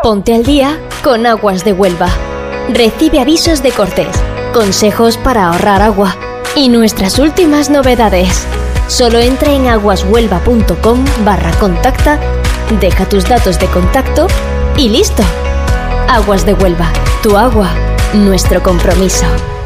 Ponte al día con Aguas de Huelva. Recibe avisos de cortes, consejos para ahorrar agua y nuestras últimas novedades. Solo entra en aguashuelva.com/contacta, deja tus datos de contacto y listo. Aguas de Huelva, tu agua, nuestro compromiso.